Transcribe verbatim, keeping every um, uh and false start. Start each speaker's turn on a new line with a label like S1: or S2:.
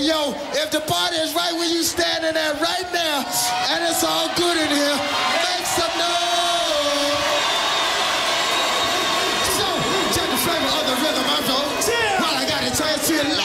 S1: yo, if the party is right where you standing at right now, and it's all good in here.